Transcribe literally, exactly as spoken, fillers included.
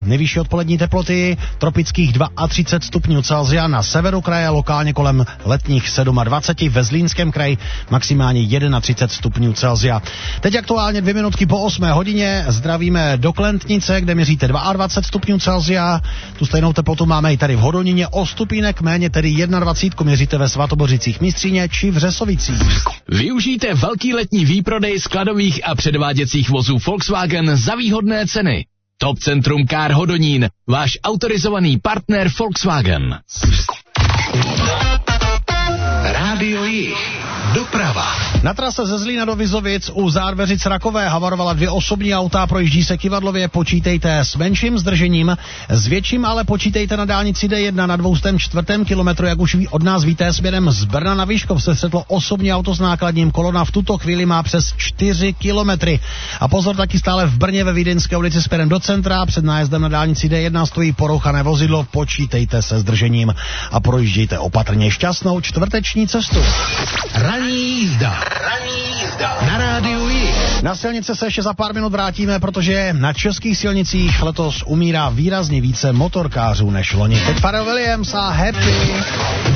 Nejvyšší odpolední teploty tropických třicet dva stupňů Celsia, na severu kraje lokálně kolem letních dvacet sedm, ve Zlínském kraji maximálně třicet jedna stupňů Celsia. Teď aktuálně dvě minutky po osmé hodině, zdravíme do Klentnice, kde měříte dvacet dva stupňů Celsia. Tu stejnou teplotu máme i tady v Hodoníně, o stupínek méně, tedy dvacet jedna, měříte ve Svatobořicích Mistříně či v Řesovicích. Využijte velký letní výprodej skladových a předváděcích vozů Volkswagen za výhodné ceny. Top Centrum Car Hodonín, váš autorizovaný partner Volkswagen. Rádio Jich. Doprava. Na trase ze Zlína do Vizovic u Zádveřic Rakové havarovala dvě osobní auta, projíždí se Kyvadlově, počítejte s menším zdržením, s větším ale počítejte na dálnici D jedna na dvoustém čtvrtém kilometru, jak už ví, od nás víte, směrem z Brna na Vyškov se střetlo osobní auto s nákladním, kolona v tuto chvíli má přes čtyři kilometry. A pozor, taky stále v Brně ve Vídeňské ulici směrem do centra, před nájezdem na dálnici D jedna stojí porouchané vozidlo, počítejte se zdržením a projíždějte opatrně. Šťastnou čtvrteční cestu. Ranní jízda. Ranní jízda. Na rádiu Jich. Na silnice se ještě za pár minut vrátíme, protože na českých silnicích letos umírá výrazně více motorkářů než loni. Teď Pharrell Williams a Happy.